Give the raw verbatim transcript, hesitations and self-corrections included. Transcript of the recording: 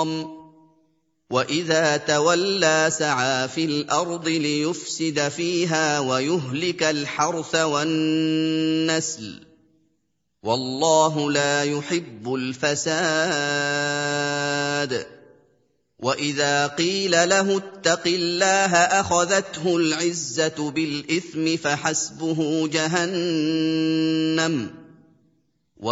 حرام وإذا تولى سعى في الأرض ليفسد فيها ويهلك الحرث والنسل والله لا يحب الفساد وإذا قيل له اتق الله أخذته العزة بالإثم فحسبه جهنم